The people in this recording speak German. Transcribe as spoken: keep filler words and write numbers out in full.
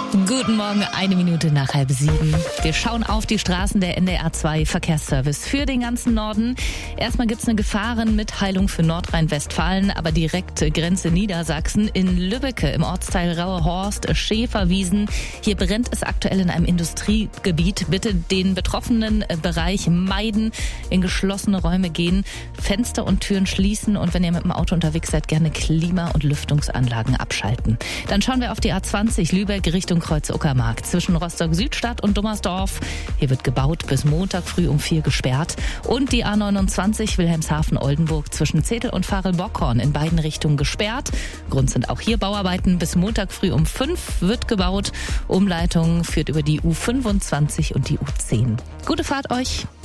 Guten Morgen, eine Minute nach halb sieben. Wir schauen auf die Straßen der N D R zwei Verkehrsservice für den ganzen Norden. Erstmal gibt's eine Gefahrenmitteilung für Nordrhein-Westfalen, aber direkt Grenze Niedersachsen in Lübbecke im Ortsteil Rauehorst, Schäferwiesen. Hier brennt es aktuell in einem Industriegebiet. Bitte den betroffenen Bereich meiden, in geschlossene Räume gehen, Fenster und Türen schließen und wenn ihr mit dem Auto unterwegs seid, gerne Klima- und Lüftungsanlagen abschalten. Dann schauen wir auf die A zwanzig Lübeck Richtung Kreuz-Uckermark zwischen Rostock-Südstadt und Dummersdorf. Hier wird gebaut, bis Montag früh um vier gesperrt. Und die A neunundzwanzig Wilhelmshaven-Oldenburg zwischen Zetel und Varel-Bockhorn in beiden Richtungen gesperrt. Grund sind auch hier Bauarbeiten. Bis Montag früh um fünf wird gebaut. Umleitung führt über die U fünfundzwanzig und die U zehn. Gute Fahrt euch!